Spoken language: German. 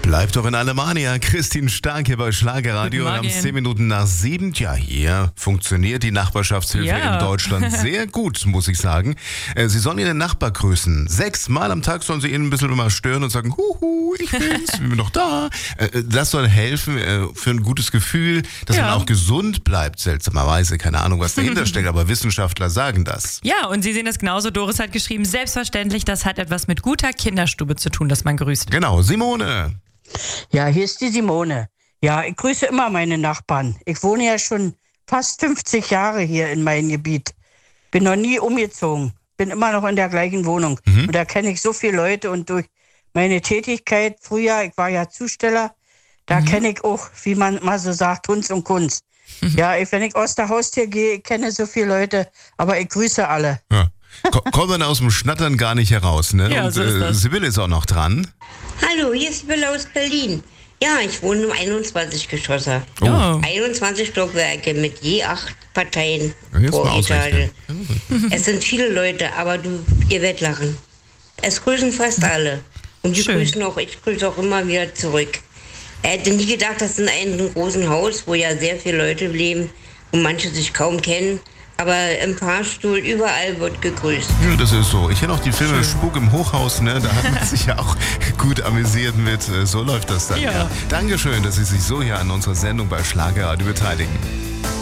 Bleibt doch in Alemannia. Christine Stark hier bei Schlagerradio. Wir haben 10 Minuten nach 7. Ja, hier funktioniert die Nachbarschaftshilfe in Deutschland sehr gut, muss ich sagen. Sie sollen Ihren Nachbar grüßen. 6 Mal am Tag sollen Sie ihn ein bisschen mal stören und sagen, huhu, ich bin's, ich bin noch da. Das soll helfen für ein gutes Gefühl, dass man auch gesund bleibt, seltsamerweise. Keine Ahnung, was dahinter steckt, aber Wissenschaftler sagen das. Ja, und Sie sehen das genauso. Doris hat geschrieben, selbstverständlich, das hat etwas mit guter Kinderstube zu tun, dass man grüßt. Genau, Simone. Ja, hier ist die Simone. Ja, ich grüße immer meine Nachbarn. Ich wohne ja schon fast 50 Jahre hier in meinem Gebiet. Bin noch nie umgezogen. Bin immer noch in der gleichen Wohnung. Und da kenne ich so viele Leute und durch meine Tätigkeit früher, ich war ja Zusteller, da kenne ich auch, wie man mal so sagt, Hunds und Kunst. Ja, wenn ich aus der Haustür gehe, ich kenne so viele Leute, aber ich grüße alle. Ja. Kommt man aus dem Schnattern gar nicht heraus, ne? Ja, und so ist das. Sibylle ist auch noch dran. Hallo, hier ist Sibylle aus Berlin. Ja, ich wohne im 21-Geschosser. Oh. 21 Stockwerke mit je 8 Parteien Jetzt pro mal Etage. ausrechnen. Es sind viele Leute, aber ihr werdet lachen. Es grüßen fast alle. Und ich grüße auch immer wieder zurück. Er hätte nie gedacht, dass in einem großen Haus, wo ja sehr viele Leute leben und manche sich kaum kennen, aber im Fahrstuhl, überall wird gegrüßt. Ja, das ist so. Ich kenne auch die Filme Spuk im Hochhaus, ne? Da hat man sich ja auch gut amüsiert mit. So läuft das dann. Ja. Dankeschön, dass Sie sich so hier an unserer Sendung bei Schlagerradio beteiligen.